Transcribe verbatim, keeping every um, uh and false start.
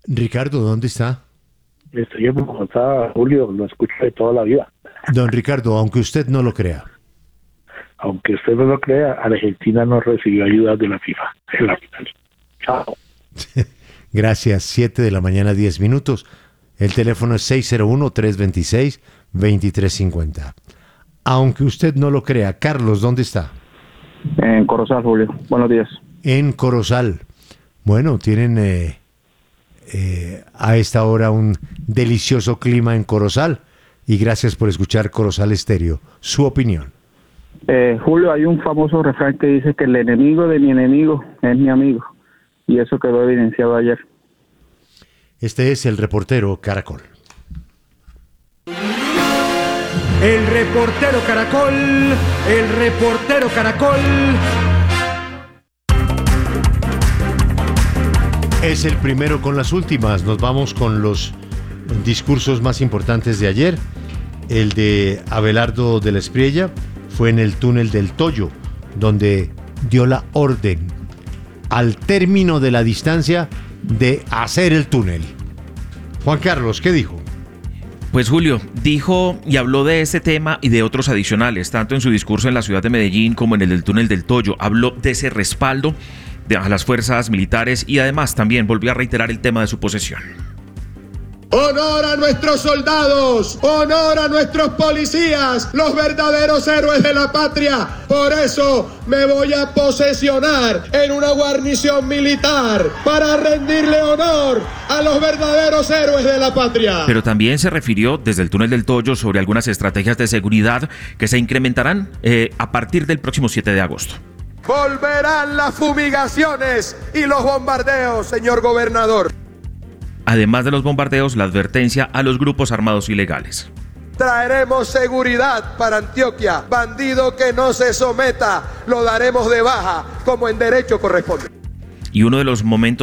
Ricardo, ¿dónde está? Estoy en Bogotá, Julio, lo escucho de toda la vida. Don Ricardo, aunque usted no lo crea. Aunque usted no lo crea, Argentina no recibió ayuda de la FIFA en la final. Chao. Gracias, siete de la mañana, diez minutos. El teléfono es seis cero uno, tres dos seis, dos tres cinco cero. Aunque usted no lo crea, Carlos, ¿dónde está? En Corozal, Julio. Buenos días. En Corozal. Bueno, tienen eh, eh, a esta hora un delicioso clima en Corozal. Y gracias por escuchar Corozal Estéreo. Su opinión. Eh, Julio, hay un famoso refrán que dice que el enemigo de mi enemigo es mi amigo. Y eso quedó evidenciado ayer. Este es el reportero Caracol. El reportero Caracol, el reportero Caracol. Es el primero con las últimas. Nos vamos con los discursos más importantes de ayer. El de Abelardo de la Espriella fue en el túnel del Toyo, donde dio la orden al término de la distancia de hacer el túnel. Juan Carlos, ¿qué dijo? Pues Julio, dijo y habló de este tema y de otros adicionales, tanto en su discurso en la ciudad de Medellín como en el del túnel del Toyo. Habló de ese respaldo de, a las fuerzas militares y además también volvió a reiterar el tema de su posesión. Honor a nuestros soldados, honor a nuestros policías, los verdaderos héroes de la patria. Por eso me voy a posesionar en una guarnición militar para rendirle honor a los verdaderos héroes de la patria. Pero también se refirió desde el túnel del Toyo sobre algunas estrategias de seguridad que se incrementarán eh, a partir del próximo siete de agosto. Volverán las fumigaciones y los bombardeos, señor gobernador. Además de los bombardeos, la advertencia a los grupos armados ilegales. Traeremos seguridad para Antioquia. Bandido que no se someta, lo daremos de baja como en derecho corresponde. Y uno de los momentos